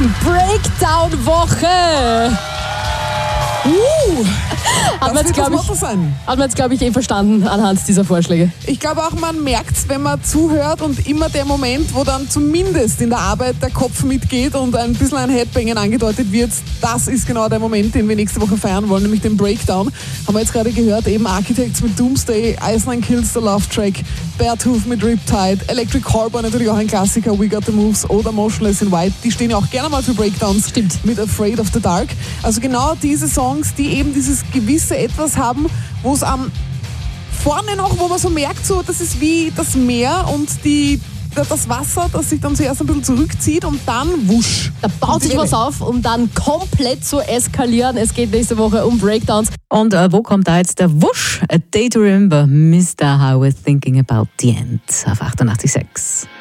Breakdown-Woche. Hat man jetzt, glaube ich, verstanden anhand dieser Vorschläge. Ich glaube auch, man merkt es, wenn man zuhört und immer der Moment, wo dann zumindest in der Arbeit der Kopf mitgeht und ein bisschen ein Headbangen angedeutet wird, das ist genau der Moment, den wir nächste Woche feiern wollen, nämlich den Breakdown. Haben wir jetzt gerade gehört, eben Architects mit Doomsday, Iceland Kills the Love Track, Beartooth mit Riptide, Electric Callboy natürlich auch ein Klassiker, We Got the Moves oder Motionless in White. Die stehen ja auch gerne mal für Breakdowns. Stimmt. Mit Afraid of the Dark. Also genau diese Songs, die eben dieses gewisse Etwas haben, wo es am vorne noch, wo man so merkt, so, das ist wie das Meer und das Wasser, das sich dann zuerst ein bisschen zurückzieht und dann wusch. Da baut sich was auf, um dann komplett zu eskalieren. Es geht nächste Woche um Breakdowns. Und wo kommt da jetzt der Wusch? A Day to Remember, Mr. How We're Thinking About the End auf 88.6.